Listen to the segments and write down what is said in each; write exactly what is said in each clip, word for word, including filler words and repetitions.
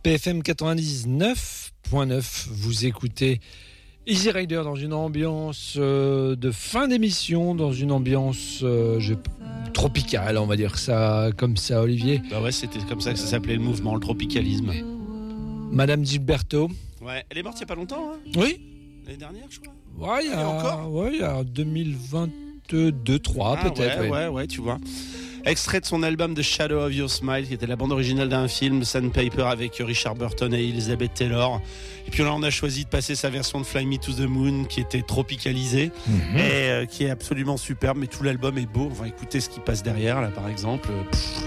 P F M quatre-vingt-dix-neuf point neuf, vous écoutez Easy Rider dans une ambiance euh, de fin d'émission, dans une ambiance euh, je, tropicale, on va dire ça comme ça, Olivier. Bah ouais, c'était comme ça que ça s'appelait le mouvement, le tropicalisme. Madame Gilberto. Ouais, elle est morte il y a pas longtemps, hein. Oui. L'année dernière, je crois. Ouais, il y a encore. Ouais, il y a deux mille vingt-deux trois ah, peut-être. Ouais, ouais. ouais, ouais, tu vois. Extrait de son album The Shadow of Your Smile, qui était la bande originale d'un film, Sandpaper, avec Richard Burton et Elizabeth Taylor. Et puis là, on a choisi de passer sa version de Fly Me to the Moon, qui était tropicalisée, mm-hmm. et euh, qui est absolument superbe. Mais tout l'album est beau. Enfin, écoutez ce qui passe derrière, là, par exemple. Pff.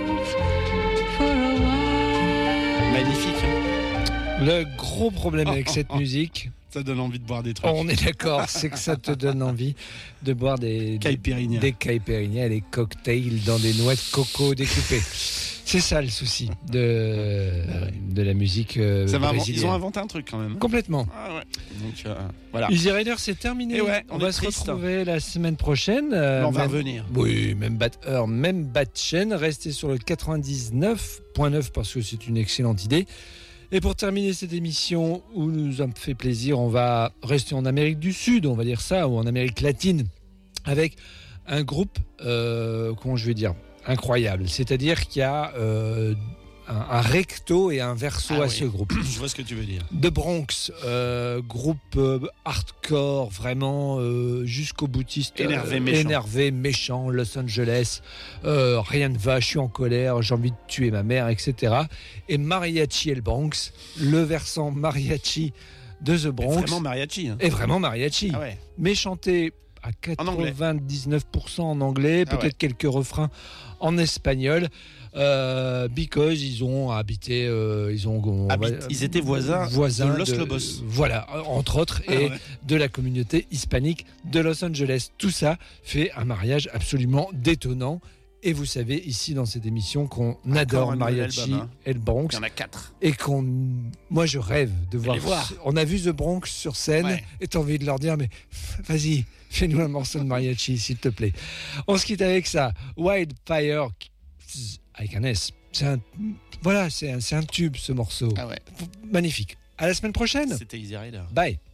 Magnifique. Hein. Le gros problème avec cette musique... Ça donne envie de boire des trucs. On est d'accord, c'est que ça te donne envie de boire des caipirinhas, des, des caipirinhas, des cocktails dans des noix de coco découpées. C'est ça le souci de, de la musique euh, brésilienne. Ils ont inventé un truc quand même. Complètement. Ah ouais. Donc euh, voilà. Easy Rider, c'est terminé. Ouais, on, on va se triste. retrouver hein. la semaine prochaine. Euh, on va même, revenir. Oui, même bat heure, même bat chaîne. Restez sur le quatre-vingt-dix-neuf point neuf parce que c'est une excellente idée. Et pour terminer cette émission où nous a fait plaisir, on va rester en Amérique du Sud, on va dire ça, ou en Amérique latine, avec un groupe, euh, comment je vais dire, incroyable. C'est-à-dire qu'il y a euh, un, un recto et un verso ah à oui. ce groupe. Je vois ce que tu veux dire. The Bronx, euh, groupe euh, hardcore, vraiment euh, jusqu'au boutiste. Énervé, euh, méchant. Énervé, méchant, Los Angeles, euh, rien ne va, je suis en colère, j'ai envie de tuer ma mère, et cetera. Et Mariachi El Bronx, le versant mariachi de The Bronx. Et vraiment mariachi. Hein. Et vraiment mariachi. Ah ouais. Mais chanté à quatre-vingt-dix-neuf pour cent en anglais, peut-être ah ouais. quelques refrains en espagnol. Euh, because ils ont habité, euh, ils ont, Habit, va, ils étaient voisins, voisins de Los de, Lobos. Voilà, entre autres, ah, et ouais. de la communauté hispanique de Los Angeles. Tout ça fait un mariage absolument détonnant. Et vous savez, ici dans cette émission, qu'on Encore adore Mariachi album, hein. et le Bronx. Il y en a quatre. Et qu'on, moi, je rêve de voir. voir. On a vu The Bronx sur scène, ouais. et t'as envie de leur dire, mais vas-y, fais-nous un morceau de mariachi, s'il te plaît. On se quitte avec ça. Wildfire. Avec un S. C'est un, voilà, c'est un, c'est un tube ce morceau. Ah ouais. Magnifique. À la semaine prochaine. C'était Easy Rider. Bye.